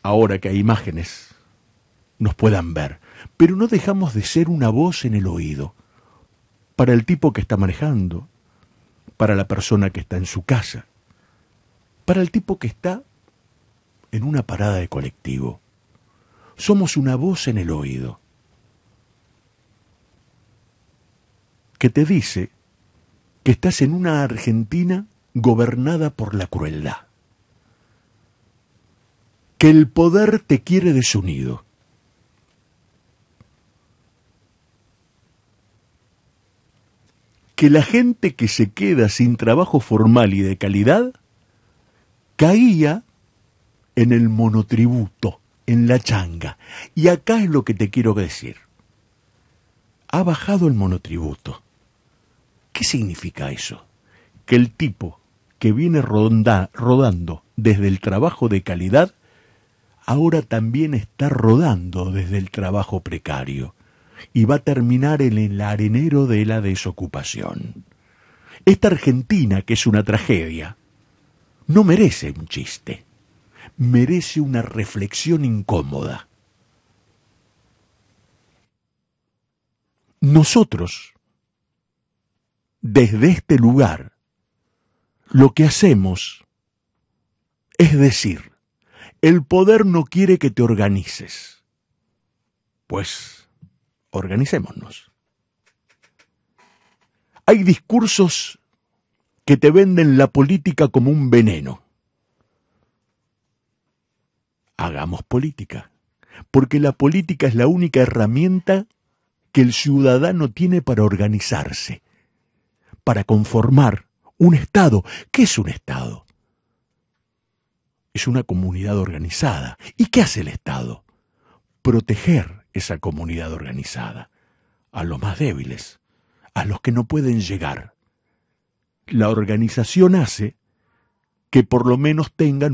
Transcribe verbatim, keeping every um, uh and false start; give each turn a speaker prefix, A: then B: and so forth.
A: ahora que hay imágenes, nos puedan ver, pero no dejamos de ser una voz en el oído, para el tipo que está manejando, para la persona que está en su casa, para el tipo que está en una parada de colectivo. Somos una voz en el oído que te dice que estás en una Argentina gobernada por la crueldad, que el poder te quiere desunido, que la gente que se queda sin trabajo formal y de calidad caía en el monotributo, en la changa. Y acá es lo que te quiero decir. Ha bajado el monotributo. ¿Qué significa eso? Que el tipo que viene rodanda, rodando desde el trabajo de calidad, ahora también está rodando desde el trabajo precario y va a terminar en el arenero de la desocupación. Esta Argentina, que es una tragedia, no merece un chiste, merece una reflexión incómoda. Nosotros, desde este lugar, lo que hacemos es decir, el poder no quiere que te organices. Pues, organicémonos. Hay discursos que te venden la política como un veneno. Hagamos política, porque la política es la única herramienta que el ciudadano tiene para organizarse, para conformar un Estado. ¿Qué es un Estado? Es una comunidad organizada. ¿Y qué hace el Estado? Proteger esa comunidad organizada, a los más débiles, a los que no pueden llegar. La organización hace que por lo menos tengan